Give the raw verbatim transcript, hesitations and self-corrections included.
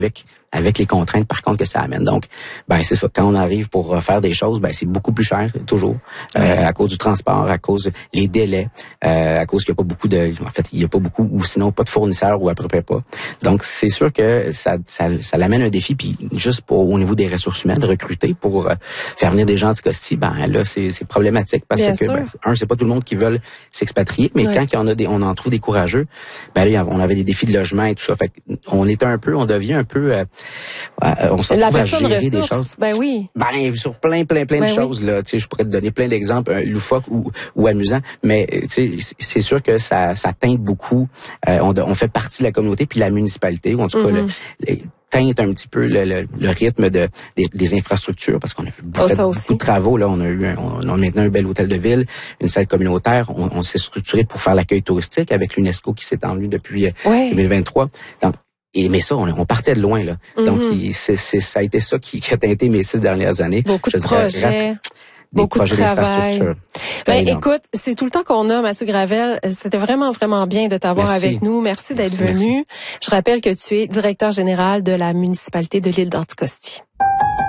avec avec les contraintes par contre que ça amène. Donc, ben c'est ça. Quand on arrive pour faire des choses, ben c'est beaucoup plus cher toujours euh, ouais. à cause du transport, à cause des délais, euh, à cause qu'il n'y a pas beaucoup de, en fait, il n'y a pas beaucoup ou sinon pas de fournisseurs ou à peu près pas. Donc c'est sûr que ça ça ça l'amène un défi. Puis juste pour au niveau des ressources humaines, recruter pour euh, faire venir des gens de ce cas-ci, ben là c'est c'est problématique parce Bien que ben, un c'est pas tout le monde qui veut s'expatrier, mais ouais. quand il y en a des, on en trouve des courageux, ben là on avait des défis de logement et tout ça. Fait on est un peu, on devient un peu euh, on se la retrouve à personne gérer ressource, des choses. Ben oui. Ben sur plein, plein, plein ben de choses oui. là. Tu sais, je pourrais te donner plein d'exemples euh, loufoques ou, ou amusants, mais tu sais, c'est sûr que ça, ça teinte beaucoup. Euh, on, on fait partie de la communauté puis la municipalité, ou en tout mm-hmm. cas le, le, teinte un petit peu le, le, le rythme de des, des infrastructures parce qu'on a fait beaucoup, oh, beaucoup de travaux là. On a eu, un, on a maintenant un bel hôtel de ville, une salle communautaire. On, on s'est structuré pour faire l'accueil touristique avec l'UNESCO qui s'est étendu depuis ouais. deux mille vingt-trois. Donc Et mais ça, on, on partait de loin là. Mm-hmm. Donc c'est, c'est, ça a été ça qui, qui a teinté mes six dernières années. Beaucoup je de dirais, projets, rap, beaucoup de travail. Ben écoute, c'est tout le temps qu'on a, Mathieu Gravel. C'était vraiment vraiment bien de t'avoir Merci. avec nous. Merci d'être merci, venu. Merci. Je rappelle que tu es directeur général de la municipalité de l'île d'Anticosti.